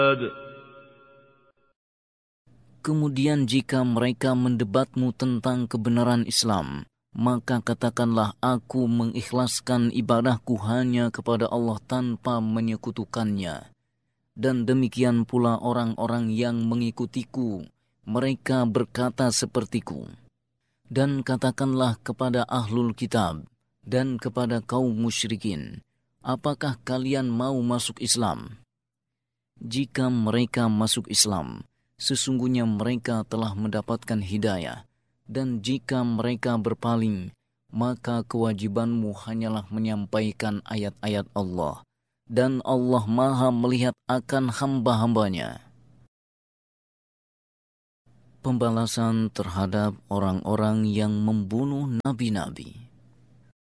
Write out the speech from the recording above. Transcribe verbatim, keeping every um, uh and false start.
Kemudian jika mereka mendebatmu tentang kebenaran Islam, maka katakanlah, aku mengikhlaskan ibadahku hanya kepada Allah tanpa menyekutukannya. Dan demikian pula orang-orang yang mengikutiku, mereka berkata sepertiku. Dan katakanlah kepada ahlul kitab dan kepada kaum musyrikin, apakah kalian mau masuk Islam? Jika mereka masuk Islam, sesungguhnya mereka telah mendapatkan hidayah. Dan jika mereka berpaling, maka kewajibanmu hanyalah menyampaikan ayat-ayat Allah. Dan Allah Maha melihat akan hamba-hambanya. Pembalasan terhadap orang-orang yang membunuh nabi-nabi.